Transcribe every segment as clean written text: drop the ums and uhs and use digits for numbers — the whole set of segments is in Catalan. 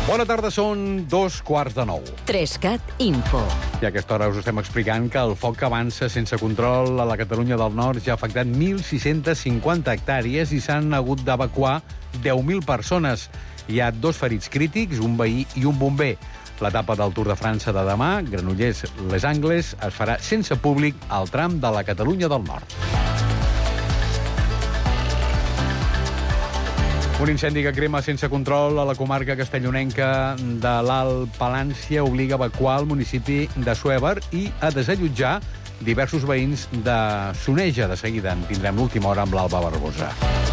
Bona tarda, són 8:45. Trescat Info. I a aquesta hora us estem explicant que el foc que avança sense control a la Catalunya del Nord ja ha afectat 1.650 hectàrees i s'han hagut d'evacuar 10.000 persones. Hi ha 2 ferits crítics, un veí i un bomber. L'etapa del Tour de França de demà, Granollers-Les Angles, es farà sense públic al tram de la Catalunya del Nord. Un incendi que crema sense control a la comarca castellonenca de l'Alt Palància obliga a evacuar el municipi d'Assuévar i a desallotjar diversos veïns de Soneja. De seguida en tindrem l'última hora amb l'Alba Barbosa.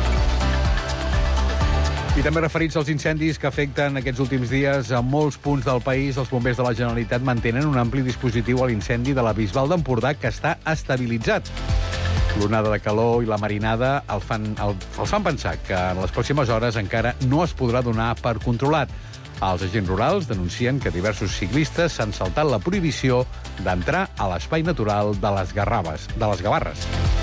I també referits als incendis que afecten aquests últims dies a molts punts del país, els bombers de la Generalitat mantenen un ampli dispositiu a l'incendi de la Bisbal d'Empordà que està estabilitzat. L'onada de calor i la marinada els fan pensar que en les pròximes hores encara no es podrà donar per controlat. Els agents rurals denuncien que diversos ciclistes s'han saltat la prohibició d'entrar a l'espai natural de les Gavarres.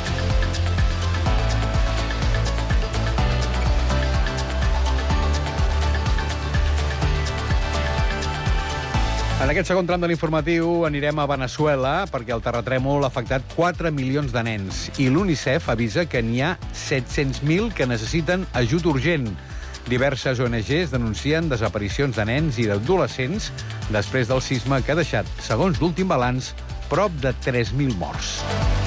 En aquest segon tram de l'informatiu anirem a Veneçuela perquè el terratrèmol ha afectat 4 milions de nens i l'UNICEF avisa que n'hi ha 700.000 que necessiten ajut urgent. Diverses ONGs denuncien desaparicions de nens i d'adolescents després del sisme que ha deixat, segons l'últim balanç, prop de 3.000 morts.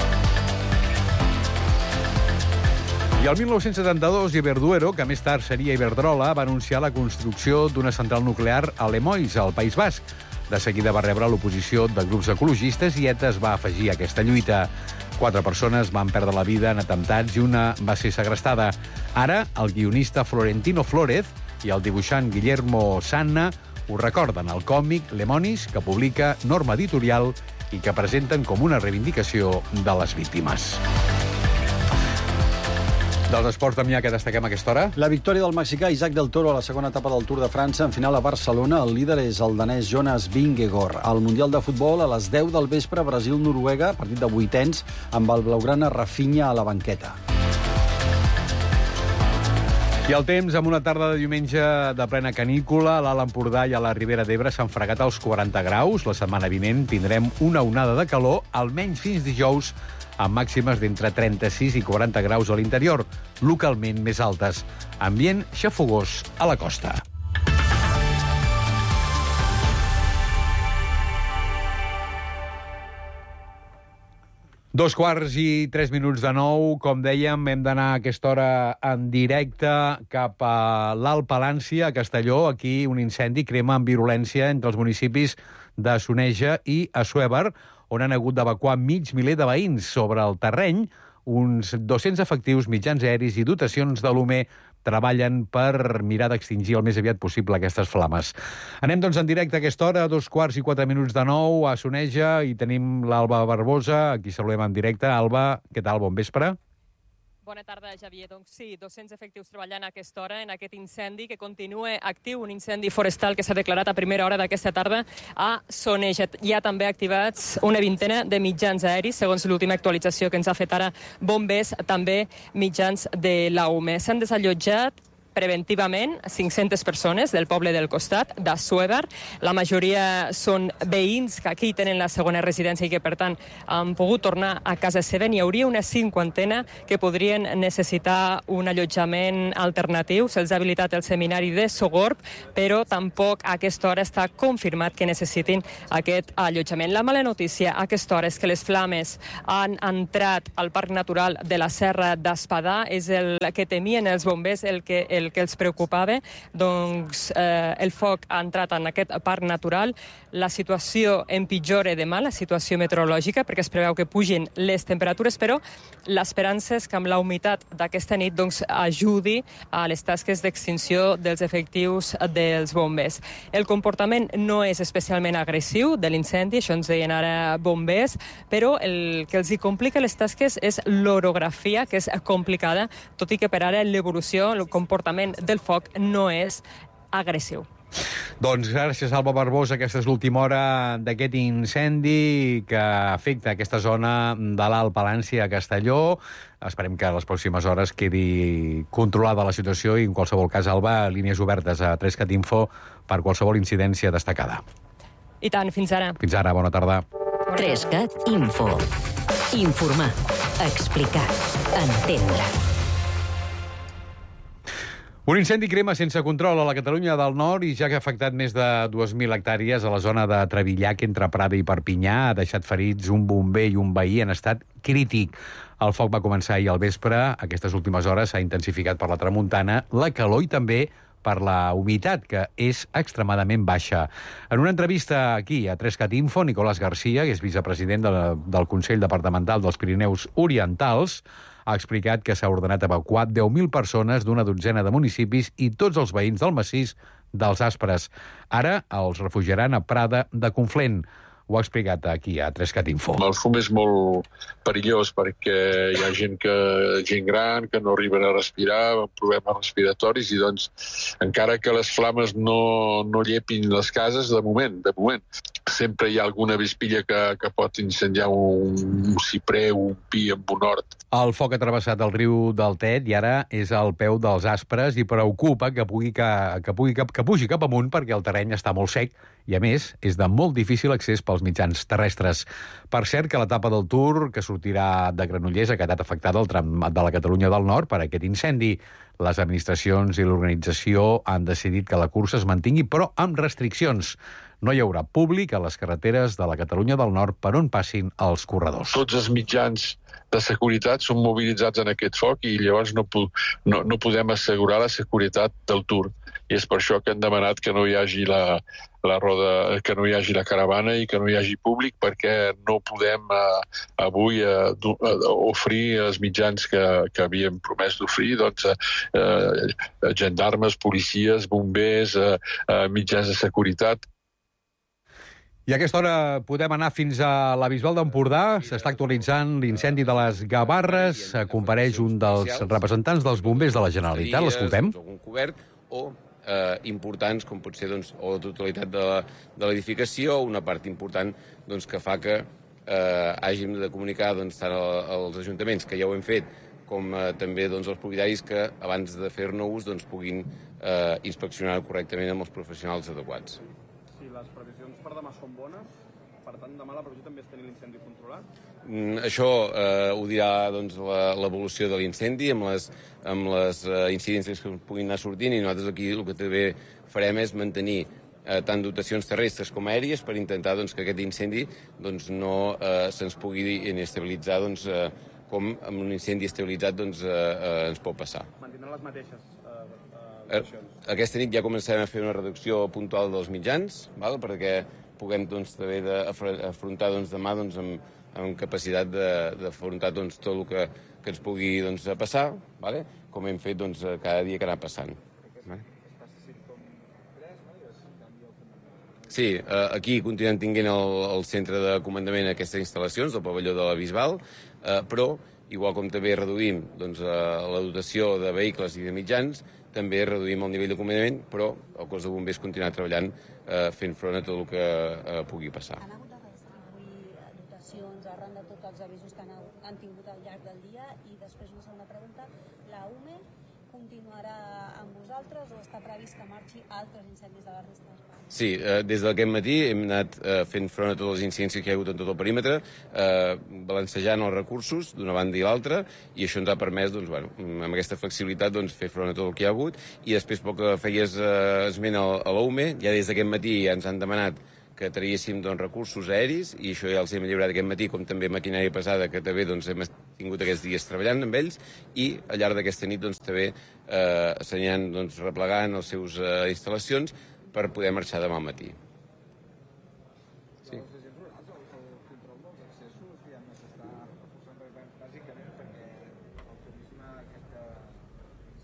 I el 1972, Iberduero, que més tard seria Iberdrola, va anunciar la construcció d'una central nuclear a Lemoiz, al País Basc. De seguida va rebre l'oposició de grups ecologistes i ETA es va afegir a aquesta lluita. 4 persones van perdre la vida en atemptats i una va ser segrestada. Ara, el guionista Florentino Flórez i el dibuixant Guillermo Sanna ho recorden al còmic Lemonis, que publica Norma Editorial i que presenten com una reivindicació de les víctimes. Dels esports, Damià, que destaquem a aquesta hora? La victòria del mexicà Isaac del Toro a la segona etapa del Tour de França en final a Barcelona. El líder és el danès Jonas Vingegaard. Al Mundial de Futbol, a les 10 del vespre, Brasil-Noruega, partit de vuitens, amb el blaugrana Rafinha a la banqueta. I el temps, amb una tarda de diumenge de plena canícula, a l'Alt Empordà i a la Ribera d'Ebre s'han fregat als 40 graus. La setmana vinent tindrem una onada de calor, almenys fins dijous, amb màximes d'entre 36 i 40 graus a l'interior, localment més altes. Ambient xafogós a la costa. Dos quarts i 3 minuts de 9. Com dèiem, hem d'anar a aquesta hora en directe cap a l'Alt Palància, a Castelló. Aquí un incendi crema amb virulència entre els municipis de Soneja i Assuévar, on han hagut d'evacuar mig miler de veïns. Sobre el terreny, uns 200 efectius, mitjans aeris i dotacions de l'UME treballen per mirar d'extingir el més aviat possible aquestes flames. Anem, doncs, en directe a aquesta hora, 2 quarts i 4 minuts de 9, a Soneja, i tenim l'Alba Barbosa, aquí saludem en directe. Alba, què tal? Bon vespre. Bona tarda, Javier. Doncs sí, 200 efectius treballant a aquesta hora en aquest incendi que continua actiu, un incendi forestal que s'ha declarat a primera hora d'aquesta tarda a Soneja. Hi ha també activats una vintena de mitjans aeris, segons l'última actualització que ens ha fet ara bombers, també mitjans de l'AUME. S'han desallotjat preventivament 500 persones del poble del costat, d'Assuévar. La majoria són veïns que aquí tenen la segona residència i que, per tant, han pogut tornar a casa seva. N'hi hauria una 50 que podrien necessitar un allotjament alternatiu. Se'ls ha habilitat el seminari de Sogorb, però tampoc a aquesta hora està confirmat que necessitin aquest allotjament. La mala notícia a aquesta hora és que les flames han entrat al Parc Natural de la Serra d'Espadà. És el que temien els bombers, el que els preocupava. Doncs el foc ha entrat en aquest parc natural. La situació empitjora demà, la situació meteorològica, perquè es preveu que pugin les temperatures, però l'esperança és que amb la humitat d'aquesta nit doncs, ajudi a les tasques d'extinció dels efectius dels bombers. El comportament no és especialment agressiu de l'incendi, això ens deien ara bombers, però el que els hi complica les tasques és l'orografia, que és complicada, tot i que per ara l'evolució, el comportament del foc no és agressiu. Doncs gràcies, Alba Barbosa. Aquesta és l'última hora d'aquest incendi que afecta aquesta zona de l'Alt Palància a Castelló. Esperem que a les pròximes hores quedi controlada la situació i, en qualsevol cas, Alba, línies obertes a 3cat Info per qualsevol incidència destacada. I tant, fins ara. Fins ara, bona tarda. 3cat Info. Informar, explicar, entendre. Un incendi crema sense control a la Catalunya del Nord i ja que ha afectat més de 2.000 hectàrees a la zona de Trevillac, entre Prada i Perpinyà, ha deixat ferits un bomber i un veí en estat crític. El foc va començar ahir al vespre. Aquestes últimes hores s'ha intensificat per la tramuntana, la calor i també per la humitat, que és extremadament baixa. En una entrevista aquí a 3cat Info, Nicolás García, que és vicepresident del Consell Departamental dels Pirineus Orientals, ha explicat que s'ha ordenat evacuar 10.000 persones d'una dotzena de municipis i tots els veïns del massís dels Aspres. Ara els refugiaran a Prada de Conflent. Ho ha explicat aquí a 3cat Info. El fum és molt perillós perquè hi ha gent gran que no arriben a respirar, amb problemes respiratoris, i doncs, encara que les flames no llepin les cases, de moment, sempre hi ha alguna vespilla que pot incendiar un ciprer o un pi amb un hort. El foc ha travessat el riu del Tet i ara és al peu dels Aspres i preocupa que pugi cap amunt perquè el terreny està molt sec i, a més, és de molt difícil accés pels mitjans terrestres. Per cert, que l'etapa del Tour, que sortirà de Granollers, ha quedat afectada al tram de la Catalunya del Nord per aquest incendi. Les administracions i l'organització han decidit que la cursa es mantingui, però amb restriccions. No hi haurà públic a les carreteres de la Catalunya del Nord per on passin els corredors. Tots els mitjans de seguretat són mobilitzats en aquest foc i llavors no podem assegurar la seguretat del Tour. I és per això que hem demanat que no hi hagi la roda, que no hi hagi la caravana i que no hi hagi públic, perquè no podem avui oferir els mitjans que havíem promès d'oferir, doncs gendarmes, policies, bombers, mitjans de seguretat. I a aquesta hora podem anar fins a la Bisbal d'Empordà. S'està actualitzant l'incendi de les Gavarres. Compareix un dels representants dels bombers de la Generalitat. L'escoltem. Un cobert o importants, com pot ser o la totalitat de l'edificació, una part important que fa que hàgim de comunicar tant als ajuntaments, que ja ho hem fet, com també els propietaris, que abans de fer-ne ús puguin inspeccionar correctament amb els professionals adequats. Si les previsions per demà són bones, per tant, demà la previsió també és tenir l'incendi controlat? Això ho dirà l'evolució de l'incendi amb les incidències que puguin anar sortint, i nosaltres aquí el que també farem és mantenir tant dotacions terrestres com aèries per intentar que aquest incendi no se'ns pugui inestabilitzar com amb un incendi estabilitzat ens pot passar. Mantindran les mateixes dotacions? Aquesta nit ja començarem a fer una reducció puntual dels mitjans, perquè puguem també afrontar demà amb capacitat d'afrontar tot el que ens pugui passar, com hem fet cada dia que ha anat passant. Sí, aquí continuem tinguent el centre de comandament aquestes instal·lacions del pavelló de la Bisbal, però, igual com també reduïm la dotació de vehicles i de mitjans, també reduïm el nivell de comandament, però el cos de bombers continuarà treballant fent front a tot el que pugui passar. Han hagut de distribuir dotacions arran de tots els avisos que han tingut al llarg del dia? I després una segona pregunta, la UME continuarà amb vosaltres o està previst que marxi a altres incendis de la resta d'Espanya? Sí, des d'aquest matí hem anat fent front a totes les incidències que hi ha hagut en tot el perímetre, balancejant els recursos d'una banda i l'altra, i això ens ha permès, amb aquesta flexibilitat, fer front a tot el que hi ha hagut. I després, pel que feies esment a l'UME, ja des d'aquest matí ja ens han demanat que traguéssim recursos aeris, i això ja els hem lliurat aquest matí, com també maquinària pesada, que també hem tingut aquests dies treballant amb ells, i al llarg d'aquesta nit també s'aniran replegant les seves instal·lacions per poder marxar demà al matí. Sí.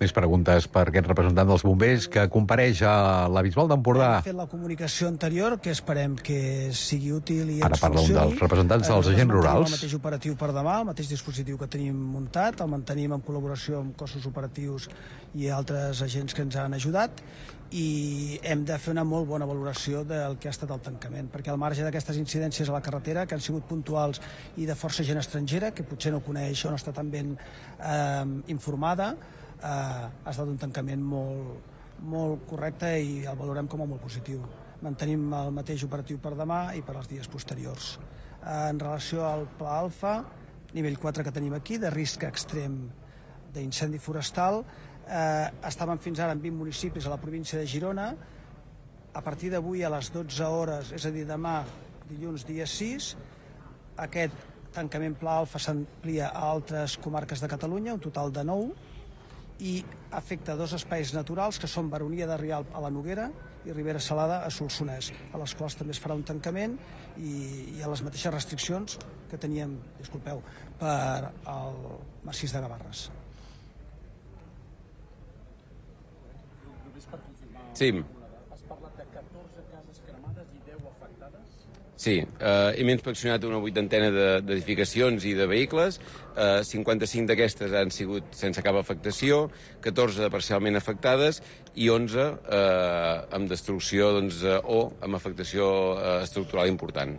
Més preguntes per aquest representant dels bombers que compareix a la Bisbal d'Empordà. Hem fet la comunicació anterior, que esperem que sigui útil i Ara parla un dels representants dels agents rurals. El mateix operatiu per demà, el mateix dispositiu que tenim muntat, el mantenim en col·laboració amb cossos operatius i altres agents que ens han ajudat, i hem de fer una molt bona valoració del que ha estat el tancament, perquè al marge d'aquestes incidències a la carretera, que han sigut puntuals i de força gent estrangera, que potser no coneix o no està tan ben informada, ha estat un tancament molt correcte i el valorem com a molt positiu. Mantenim el mateix operatiu per demà i per als dies posteriors. En relació al Pla Alfa, nivell 4 que tenim aquí, de risc extrem d'incendi forestal, estàvem fins ara en 20 municipis a la província de Girona. A partir d'avui a les 12 hores, és a dir, demà, dilluns, dia 6, aquest tancament Pla Alfa s'amplia a altres comarques de Catalunya, un total de 9, i afecta 2 espais naturals, que són Baronia de Rialb a la Noguera i Ribera Salada a Solsonès, a les quals també es farà un tancament i a les mateixes restriccions que teníem, disculpeu, per al massís de Gavarres. Sí. Has parlat de 14 cases cremades i 10 afectades? Sí, hem inspeccionat una 80ena d'edificacions i de vehicles, 55 d'aquestes han sigut sense cap afectació, 14 parcialment afectades i 11 amb destrucció o amb afectació estructural important.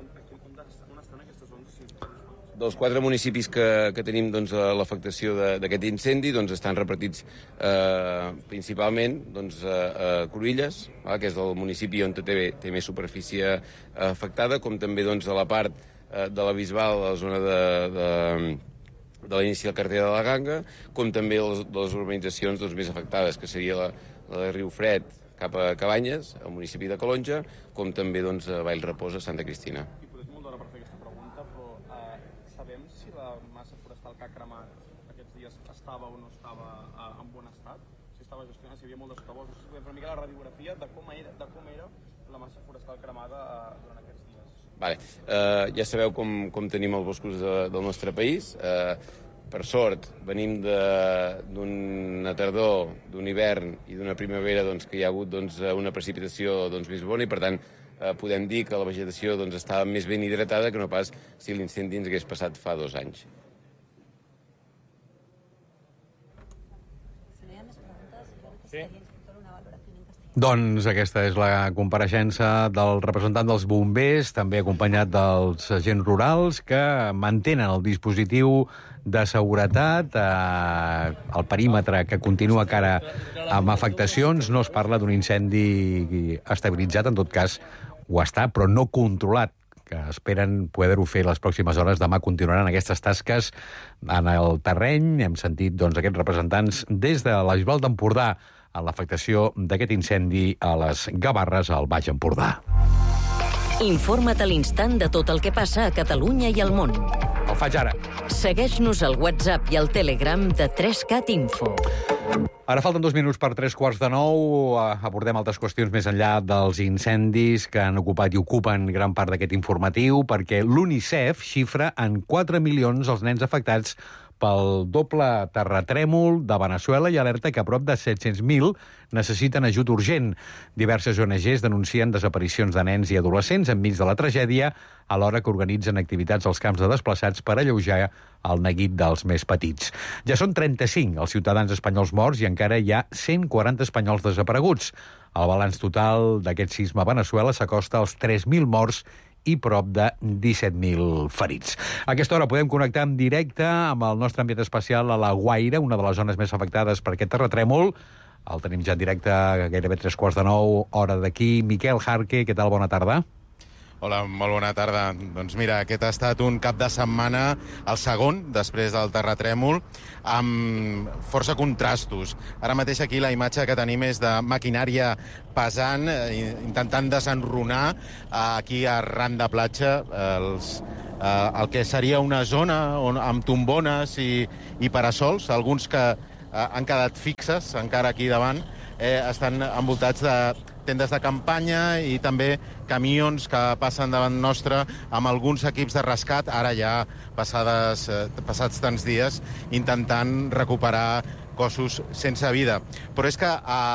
Dels 4 municipis que tenim l'afectació d'aquest incendi estan repartits principalment a Cruïlles, que és el municipi on té més superfície afectada, com també a la part de la Bisbal, a la zona de l'inici del carrer de la Ganga, com també de les urbanitzacions més afectades, que seria la de Riu Fred cap a Cabanyes, al municipi de Calonja, com també a Vallrepòs, a Santa Cristina. Que ha cremat aquests dies estava o no estava en bon estat, si estava gestionat, si hi havia molt d'escabós. Si podem fer una mica la radiografia de com era la massa forestal cremada durant aquests dies. Vale. Ja sabeu com tenim els boscos del nostre país. Per sort, venim d'una tardor, d'un hivern i d'una primavera que hi ha hagut una precipitació més bona i, per tant, podem dir que la vegetació estava més ben hidratada que no pas si l'incendi ens hagués passat fa 2 anys. Sí. Doncs aquesta és la compareixença del representant dels bombers, també acompanyat dels agents rurals, que mantenen el dispositiu de seguretat, el perímetre que continua encara amb afectacions. No es parla d'un incendi estabilitzat, en tot cas ho està, però no controlat, que esperen poder-ho fer les pròximes hores. Demà continuaran aquestes tasques en el terreny. Hem sentit aquests representants des de la Bisbal d'Empordà en l'afectació d'aquest incendi a les Gavarres, al Baix Empordà. Informa't a l'instant de tot el que passa a Catalunya i al món. El faig ara. Segueix-nos al WhatsApp i al Telegram de 3CAT Info. Ara falten 2 minuts per 8:45. Abordem altres qüestions més enllà dels incendis que han ocupat i ocupen gran part d'aquest informatiu, perquè l'UNICEF xifra en 4 milions els nens afectats pel doble terratrèmol de Veneçuela i alerta que a prop de 700.000 necessiten ajut urgent. Diverses ONGs denuncien desaparicions de nens i adolescents enmig de la tragèdia, alhora que organitzen activitats als camps de desplaçats per alleujar el neguit dels més petits. Ja són 35 els ciutadans espanyols morts i encara hi ha 140 espanyols desapareguts. El balanç total d'aquest sisme a Veneçuela s'acosta als 3.000 morts i prop de 17.000 ferits. A aquesta hora podem connectar en directe amb el nostre enviat especial a La Guaira, una de les zones més afectades per aquest terratrèmol. El tenim ja en directe a gairebé 8:45, hora d'aquí. Miquel Jarque, què tal? Bona tarda. Hola, molt bona tarda. Doncs mira, aquest ha estat un cap de setmana, el segon, després del terratrèmol, amb força contrastos. Ara mateix aquí la imatge que tenim és de maquinària pesant, intentant desenrunar aquí arran de platja el que seria una zona amb tombones i parasols, alguns que han quedat fixes encara aquí davant, estan envoltats de tendes de campanya i també camions que passen davant nostre amb alguns equips de rescat, ara ja passats tants dies, intentant recuperar cossos sense vida. Però és que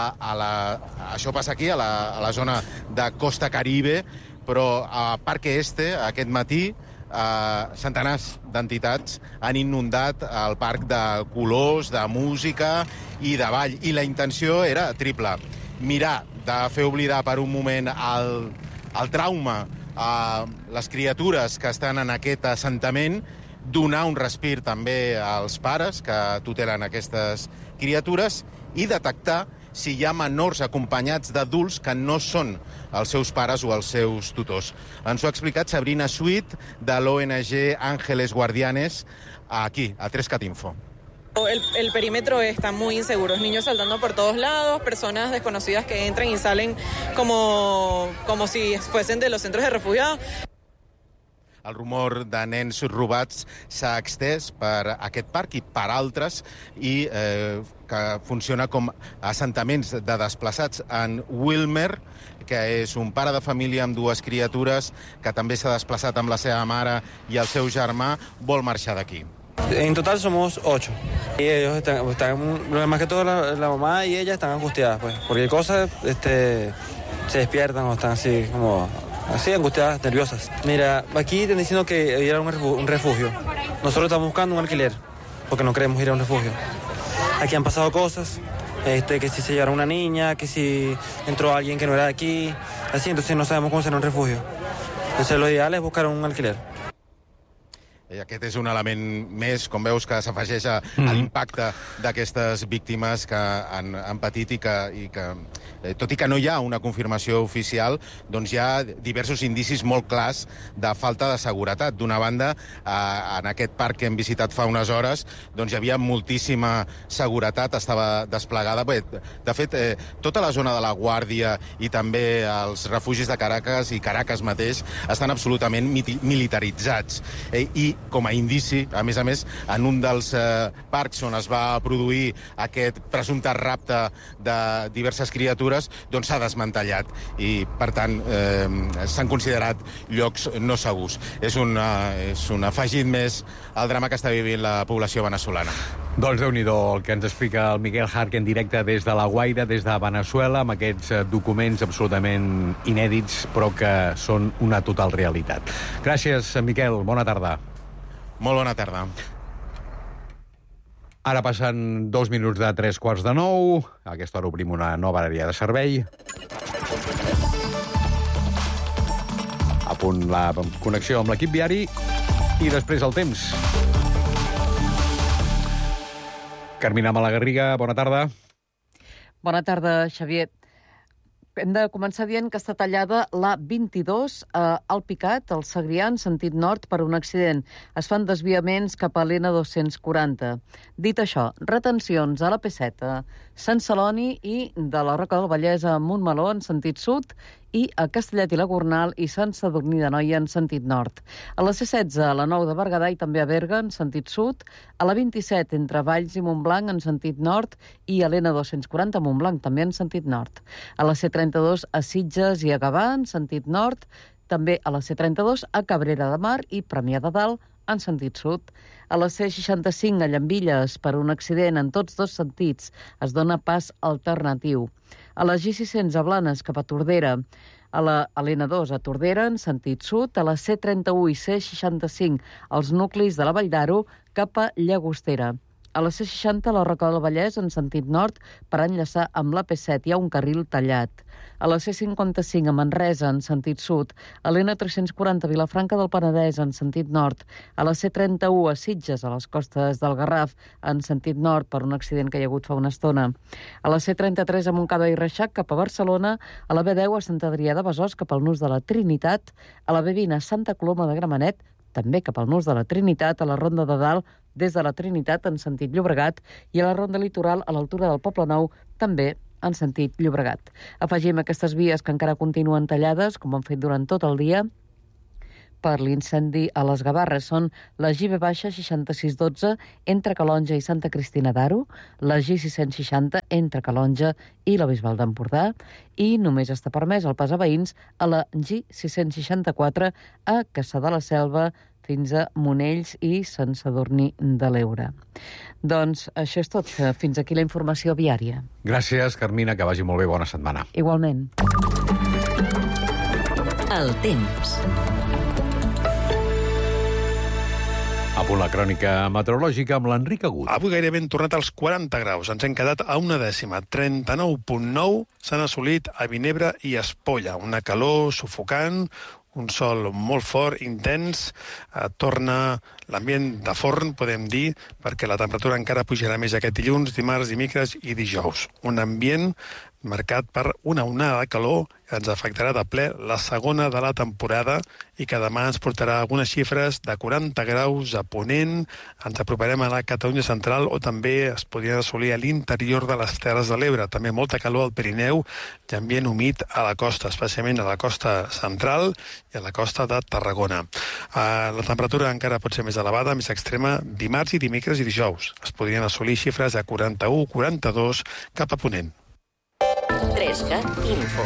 això passa aquí, a la zona de Costa Caribe, però a Parque Este, aquest matí, centenars d'entitats han inundat el parc de colors, de música i de ball. I la intenció era triple. Mirar de fer oblidar per un moment el trauma a les criatures que estan en aquest assentament, donar un respir també als pares que tutelen aquestes criatures i detectar si hi ha menors acompanyats d'adults que no són els seus pares o els seus tutors. Ens ho ha explicat Sabrina Sweet, de l'ONG Ángeles Guardianes, aquí, a 3cat Info. El perímetro está muy inseguro, niños saltando por todos lados, personas desconocidas que entran y salen como si fuesen de los centros de refugiados. El rumor de nens robats s'ha extès per aquest parc i per altres i que funciona com assentaments de desplaçats en Wilmer, que és un pare de família amb 2 criatures que també s'ha desplaçat amb la seva mare i el seu germà, vol marxar d'aquí. En total somos 8. Y ellos están más que todo la mamá y ella están angustiadas, pues. Porque cosas se despiertan o están así como así angustiadas, nerviosas. Mira, aquí están diciendo que era un refugio. Nosotros estamos buscando un alquiler porque no queremos ir a un refugio. Aquí han pasado cosas, que si se llevaron una niña, que si entró alguien que no era de aquí, así, entonces no sabemos cómo será un refugio. Entonces lo ideal es buscar un alquiler. I aquest és un element més, com veus, que s'afegeix a l'impacte d'aquestes víctimes que han patit i que tot i que no hi ha una confirmació oficial, doncs hi ha diversos indicis molt clars de falta de seguretat. D'una banda, en aquest parc que hem visitat fa unes hores, doncs hi havia moltíssima seguretat, estava desplegada. De fet, tota la zona de la Guàrdia i també els refugis de Caracas i Caracas mateix estan absolutament militaritzats. I com a indici, a més, en un dels parcs on es va produir aquest presumpte rapte de diverses criatures, doncs s'ha desmantellat i, per tant, s'han considerat llocs no segurs. És un afegit més al drama que està vivint la població veneçolana. Doncs Déu-n'hi-do el que ens explica el Miguel Harque en directe des de La Guaira, des de Veneçuela, amb aquests documents absolutament inèdits, però que són una total realitat. Gràcies, Miquel. Bona tarda. Molt bona tarda. Ara passen 2 minuts de 3:45. A aquesta hora obrim una nova àrea de servei. A punt la connexió amb l'equip viari i després el temps. Carmina Malagarriga, bona tarda. Bona tarda, Xavier. Hem de començar dient que està tallada la 22 al Picat, al Segrià, en sentit nord, per un accident. Es fan desviaments cap a l'N240. Dit això, retencions a la P7, Sant Celoni i de la Roca del Vallès a Montmeló, en sentit sud, i a Castellet i la Gornal i Sant Sadurní d'Anoia en sentit nord. A la C16, a la 9 de Berguedà i també a Berga en sentit sud, a la 27 entre Valls i Montblanc en sentit nord i a l'N240 a Montblanc també en sentit nord. A la C32 a Sitges i a Gavà en sentit nord, també a la C32 a Cabrera de Mar i Premià de Dalt en sentit sud. A la C65 a Llambilles, per un accident en tots 2 sentits, es dona pas alternatiu. A la G600 a Blanes, cap a Tordera. A l'N2 a Tordera, en sentit sud. A la C31 i C65 als nuclis de la Vall d'Aro, cap a Llagostera. A la C60 a la Roca del Vallès, en sentit nord, per enllaçar amb la P7 hi ha un carril tallat. A la C55 a Manresa, en sentit sud. A l'N340 a Vilafranca del Penedès, en sentit nord. A la C31 a Sitges, a les costes del Garraf, en sentit nord, per un accident que hi ha hagut fa una estona. A la C33 a Montcada i Reixac, cap a Barcelona. A la B10 a Sant Adrià de Besòs, cap al nus de la Trinitat. A la B20 a Santa Coloma de Gramenet, també cap al nus de la Trinitat, a la Ronda de Dalt, des de la Trinitat en sentit Llobregat, i a la Ronda Litoral, a l'altura del Poble Nou, també en sentit Llobregat. Afegim aquestes vies que encara continuen tallades, com han fet durant tot el dia, per l'incendi a les Gavarres. Són la GB-6612 entre Calonja i Santa Cristina d'Aro, la G660 entre Calonja i la Bisbal d'Empordà, i només està permès el pas a veïns a la G664 a Cassà de la Selva, fins a Monells i Sant Sadurní de l'Eure. Doncs això és tot. Fins aquí la informació viària. Gràcies, Carmina, que vagi molt bé. Bona setmana. Igualment. El temps. A punt la crònica meteorològica amb l'Enric Agut. Avui gairebé hem tornat als 40 graus. Ens hem quedat a una dècima. 39,9 s'han assolit a Vinebre i Espolla. Una calor sufocant, un sol molt fort, intens, torna l'ambient de forn, podem dir, perquè la temperatura encara pujarà més aquest dilluns, dimarts, dimecres i dijous. Un ambient marcat per una onada de calor que ens afectarà de ple la segona de la temporada i que demà ens portarà algunes xifres de 40 graus a Ponent, ens aproparem a la Catalunya central o també es podrien assolir a l'interior de les Terres de l'Ebre. També molta calor al Pirineu i ambient humit a la costa, especialment a la costa central i a la costa de Tarragona. La temperatura encara pot ser més elevada, més extrema, dimarts i dimecres i dijous. Es podrien assolir xifres de 41, 42 cap a Ponent. 3CAT Info.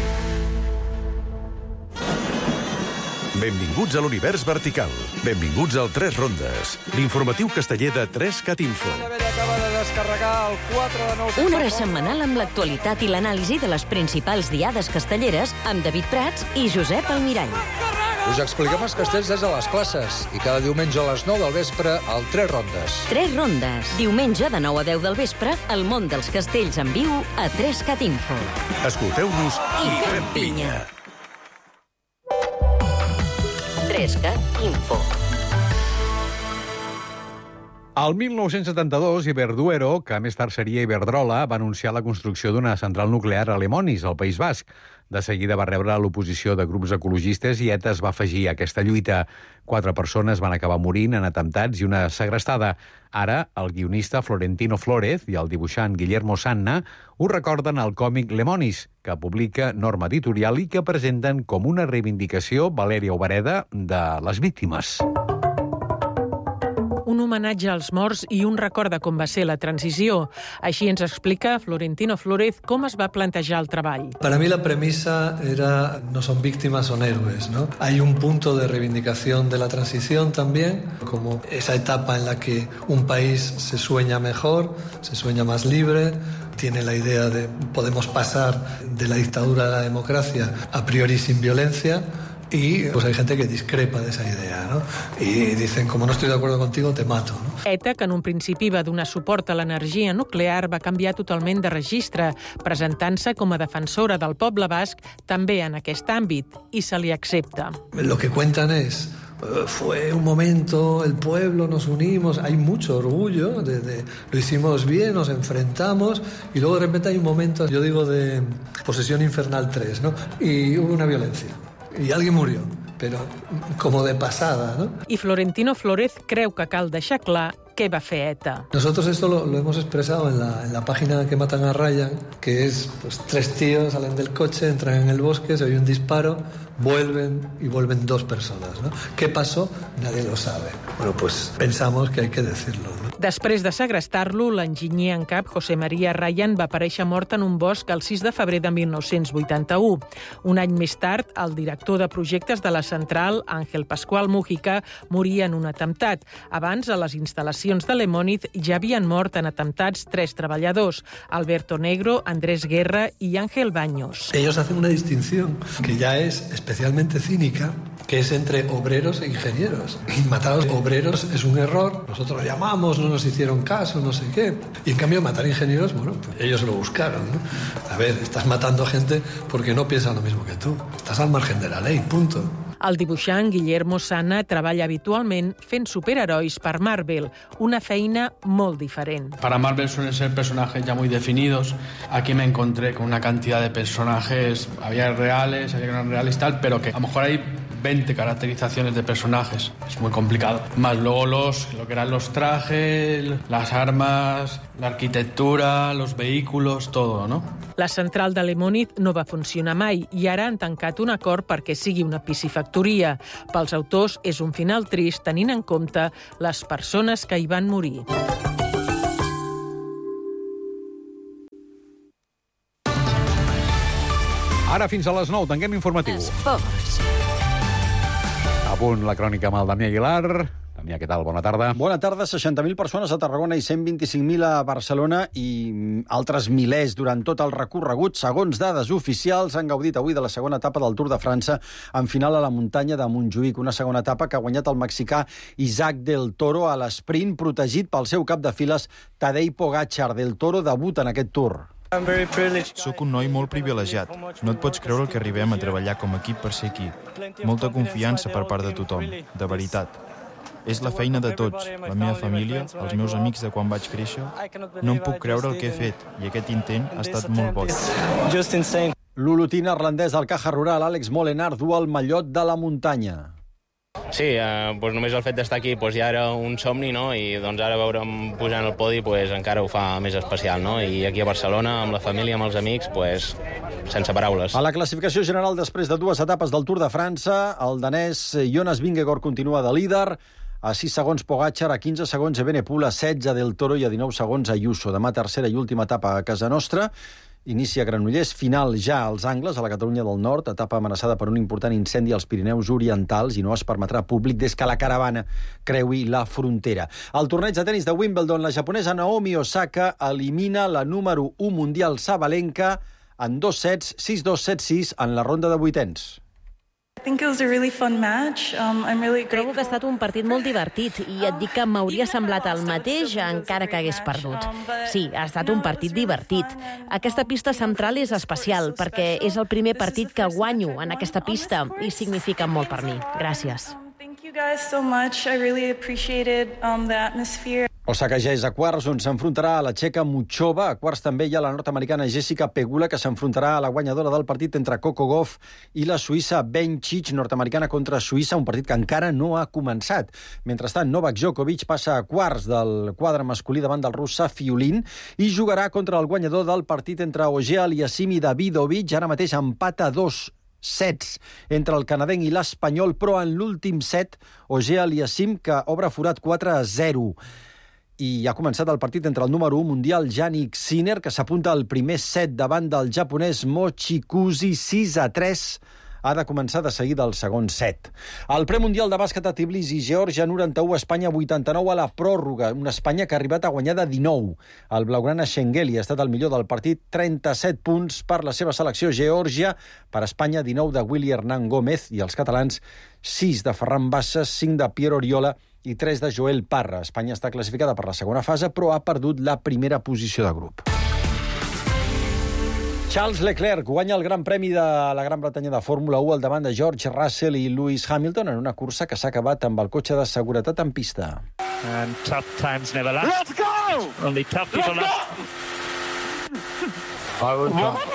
Benvinguts a l'univers vertical. Benvinguts al 3 Rondes, l'informatiu casteller de 3CAT Info. Acaba de descarregar el 4 de 9... Una hora setmanal amb l'actualitat i l'anàlisi de les principals diades castelleres amb David Prats i Josep Almirall. Us expliquem els castells des de les classes i cada diumenge a les 9 del vespre al 3 Rondes. 3 Rondes. Diumenge de 9 a 10 del vespre, el món dels castells en viu a 3CAT Info. Escolteu-nos i fem pinya. 3CAT Info. El 1972, Iberduero, que més tard seria Iberdrola, va anunciar la construcció d'una central nuclear a Lemonis, al País Basc. De seguida va rebre l'oposició de grups ecologistes i ETA es va afegir a aquesta lluita. 4 persones van acabar morint en atemptats i una segrestada. Ara, el guionista Florentino Flórez i el dibuixant Guillermo Sanna ho recorden al còmic Lemonis, que publica Norma Editorial i que presenten com una reivindicació, Valèria Obereda, de les víctimes. Un homenatge als morts i un record de com va ser la transició. Així ens explica Florentino Flórez com es va plantejar el treball. Para mí la premisa era no son víctimas, son héroes, ¿no? Hay un punto de reivindicación de la transición también, como esa etapa en la que un país se sueña mejor, se sueña más libre, tiene la idea de podemos pasar de la dictadura a la democracia a priori sin violencia. Y pues hay gente que discrepa de esa idea, ¿no? Y dicen, como no estoy de acuerdo contigo, te mato, ¿no? ETA, que en un principi va donar suport a l'energia nuclear, va canviar totalment de registre, presentant-se com a defensora del poble basc també en aquest àmbit, i se li accepta. Lo que cuentan es... fue un momento, el pueblo, nos unimos, hay mucho orgullo, lo hicimos bien, nos enfrentamos, y luego de repente hay un momento, yo digo, de posesión infernal 3, ¿no? Y hubo una violencia. Y alguien murió, pero como de pasada, ¿no? I Florentino Flórez creu que cal deixar clar què va fer ETA. Nosotros esto lo hemos expresado en la página que matan a Ryan, que es, pues, 3 tíos salen del coche, entran en el bosque, se oye un disparo, vuelven 2 personas, ¿no? ¿Qué pasó? Nadie lo sabe. Bueno, pues pensamos que hay que decirlo, ¿no? Després de segrestar-lo, l'enginyer en cap José María Ryan va aparèixer mort en un bosc el 6 de febrer de 1981. Un any més tard, el director de projectes de la central, Ángel Pascual Mújica, moria en un atemptat. Abans, a les instal·lacions de Lemóniz ja havien mort en atemptats 3 treballadors, Alberto Negro, Andrés Guerra y Ángel Baños. Ellos hacen una distinción que ya es especialmente cínica, que es entre obreros e ingenieros. Y matar a los obreros es un error, nosotros llamamos, no nos hicieron caso, no sé qué. Y en cambio matar ingenieros, bueno, pues ellos lo buscaron, ¿no? A ver, estás matando gente porque no piensan lo mismo que tú. Estás al margen de la ley, punto. El dibuixant Guillermo Sanna treballa habitualment fent superherois per Marvel, una feina molt diferent. Para Marvel suelen ser personajes ya muy definidos. Aquí me encontré con una cantidad de personajes, había reales, había no reales y tal, pero que a lo mejor hay 20 caracterizaciones de personajes. Es muy complicado. Más luego lo que eran los trajes, las armas, la arquitectura, los vehículos, todo, ¿no? La central de Lemoniz no va funcionar mai i ara han tancat un acord perquè sigui una piscifactoria. Pels autors és un final trist tenint en compte les persones que hi van morir. Ara fins a les 9, tanquem informatiu. Esports. A punt la crònica amb el Damià Aguilar. Damià, què tal? Bona tarda. Bona tarda. 60.000 persones a Tarragona i 125.000 a Barcelona i altres milers durant tot el recorregut. Segons dades oficials, han gaudit avui de la segona etapa del Tour de França en final a la muntanya de Montjuïc. Una segona etapa que ha guanyat el mexicà Isaac del Toro a l'esprint, protegit pel seu cap de files Tadej Pogačar. Del Toro debuta en aquest Tour. Soc un noi molt privilegiat. No et pots creure el que arribem a treballar com a equip per ser aquí. Molta confiança per part de tothom, de veritat. És la feina de tots, la meva família, els meus amics de quan vaig créixer. No em puc creure el que he fet, i aquest intent ha estat molt boig. L'olotí neerlandès del Caja Rural, Àlex Molenaar, du el mallot de la muntanya. Sí, només el fet d'estar aquí ja era un somni, no? I ara veure'm pujant al podi encara ho fa més especial, no? I aquí a Barcelona, amb la família, amb els amics, sense paraules. A la classificació general, després de 2 etapes del Tour de França, el danès Jonas Vingegaard continua de líder, a 6 segons Pogačar, a 15 segons Evenepoel, a 16 del Toro i a 19 segons Ayuso. Demà tercera i última etapa a casa nostra. Inicia Granollers, final ja als Angles, a la Catalunya del Nord, etapa amenaçada per un important incendi als Pirineus Orientals i no es permetrà públic des que la caravana creui la frontera. Al torneig de tenis de Wimbledon, la japonesa Naomi Osaka elimina la número 1 mundial Sabalenka en 2 sets, 6-2, 7-6, en la ronda de vuitens. Trobo que ha estat un partit molt divertit i et dic que m'hauria semblat el mateix encara que hagués perdut. Sí, ha estat un partit divertit. Aquesta pista central és especial perquè és el primer partit que guanyo en aquesta pista i significa molt per mi. Gràcies. Osaka ja és a quarts, on s'enfrontarà a la txeca Muchova. A quarts també hi ha la nord-americana Jessica Pegula, que s'enfrontarà a la guanyadora del partit entre Coco Gauff i la suïssa Bencic, nord-americana contra Suïssa, un partit que encara no ha començat. Mentrestant, Novak Djokovic passa a quarts del quadre masculí davant del rus Safiulin i jugarà contra el guanyador del partit entre Auger Aliassime i Davidovic. Ara mateix empat a 2 sets entre el canadenc i l'espanyol, però en l'últim set, Auger Aliassime, que obre forat 4-0. I ha començat el partit entre el número 1 mundial Jannik Sinner, que s'apunta al primer set davant del japonès Mochikuzi, 6-3. Ha de començar de seguida el segon set. El premundial de bàsquet a Tbilisi, Geòrgia 91, Espanya 89 a la pròrroga. Una Espanya que ha arribat a guanyar de 19. El blaugrana Şengeli ha estat el millor del partit, 37 punts per la seva selecció. Geòrgia, per Espanya, 19 de Willy Hernán Gómez i els catalans 6 de Ferran Bassas, 5 de Pierre Oriola i 3 de Joel Parra. Espanya està classificada per la segona fase, però ha perdut la primera posició de grup. Charles Leclerc guanya el Gran Premi de la Gran Bretanya de Fórmula 1 al davant de George Russell i Lewis Hamilton en una cursa que s'ha acabat amb el cotxe de seguretat en pista. And tough times never last. Let's go! Only tough people last. I would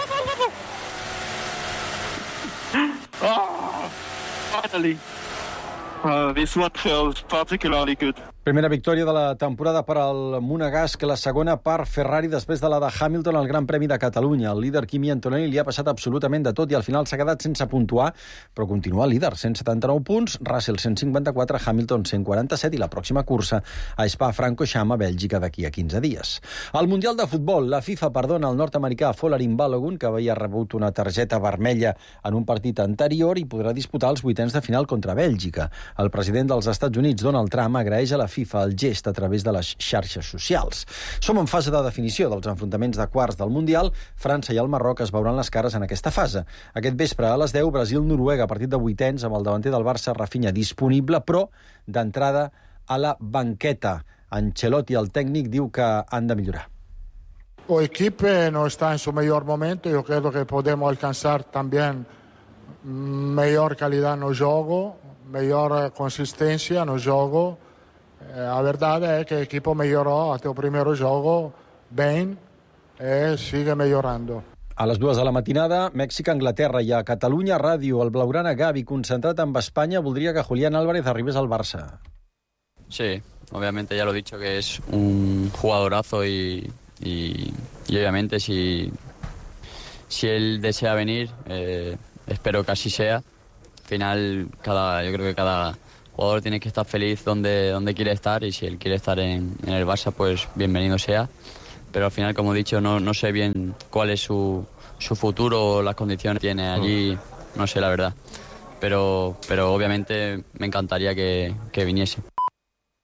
finally. This one feels particularly good. Primera victòria de la temporada per al monegasc, la segona per Ferrari després de la de Hamilton al Gran Premi de Catalunya. El líder Kimi Antonelli li ha passat absolutament de tot i al final s'ha quedat sense puntuar, però continua líder, 179 punts, Russell 154, Hamilton 147 i la pròxima cursa a Spa-Francorchamps a Bèlgica d'aquí a 15 dies. Al Mundial de Futbol, la FIFA perdona el nord-americà Folarin Balogun, que havia rebut una targeta vermella en un partit anterior i podrà disputar els vuitens de final contra Bèlgica. El president dels Estats Units, Donald Trump, agraeix a la FIFA el gest a través de les xarxes socials. Som en fase de definició dels enfrontaments de quarts del Mundial. França i el Marroc es veuran les cares en aquesta fase. Aquest vespre a les 10, Brasil-Noruega, partit de vuitens amb el davanter del Barça, Rafinha, disponible, però d'entrada a la banqueta. Ancelotti, el tècnic, diu que han de millorar. O equipo no está en su mejor momento. Yo creo que podemos alcanzar también mejor calidad no juego, mejor consistencia no jogo. A verdade è che l'equipo migliorò até o primeiro jogo bem e sigue melhorando. A les 2 de la matinada, Mèxic, Anglaterra, i a Catalunya Ràdio, el blaugrana Gavi, concentrat amb Espanya, voldria que Julián Álvarez arribés al Barça. Sí, obviamente ya lo he dicho, que es un jugadorazo y obviamente si él desea venir, espero que así sea. Al final, yo creo que cada jugador tiene que estar feliz donde quiere estar, y si él quiere estar en el Barça, pues bienvenido sea. Pero al final, como he dicho, no sé bien cuál es su futuro o las condiciones que tiene allí, no sé la verdad. Pero obviamente me encantaría que viniese.